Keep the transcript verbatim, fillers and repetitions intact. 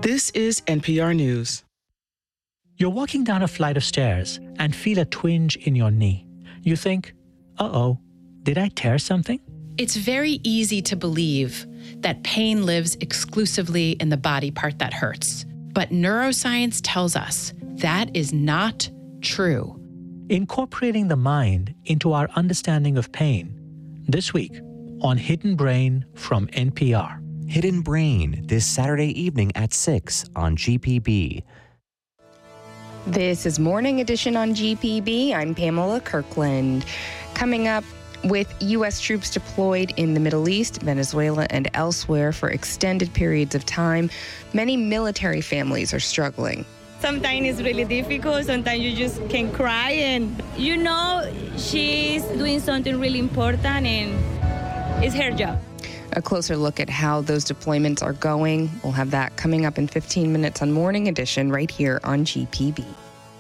This is N P R News. You're walking down a flight of stairs and feel a twinge in your knee. You think, uh-oh, did I tear something? It's very easy to believe that pain lives exclusively in the body part that hurts. But neuroscience tells us that is not true. Incorporating the mind into our understanding of pain. This week on Hidden Brain from N P R. Hidden Brain, this Saturday evening at six on G P B. This is Morning Edition on G P B. I'm Pamela Kirkland. Coming up, with U S troops deployed in the Middle East, Venezuela, and elsewhere for extended periods of time, many military families are struggling. Sometimes it's really difficult. Sometimes you just can cry and you know she's doing something really important and it's her job. A closer look at how those deployments are going. We'll have that coming up in fifteen minutes on Morning Edition right here on G P B.